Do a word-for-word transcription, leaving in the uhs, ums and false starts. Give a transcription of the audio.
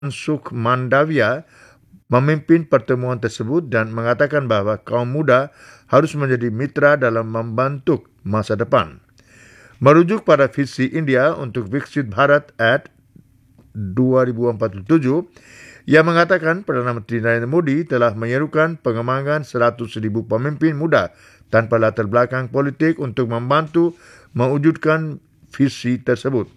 Sukh Mandavia memimpin pertemuan tersebut dan mengatakan bahawa kaum muda harus menjadi mitra dalam membantu masa depan. Merujuk pada visi India untuk Viksit Bharat Act dua ribu empat puluh tujuh, ia mengatakan Perdana Menteri Narendra Modi telah menyerukan pengembangan seratus ribu pemimpin muda tanpa latar belakang politik untuk membantu mewujudkan visi tersebut.